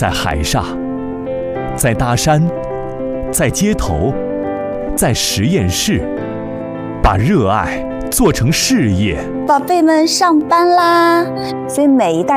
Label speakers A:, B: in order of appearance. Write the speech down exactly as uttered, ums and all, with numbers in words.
A: 在海上，在大山，在街头，在实验室，把热爱做成事业。
B: 宝贝们上班啦！所以每一代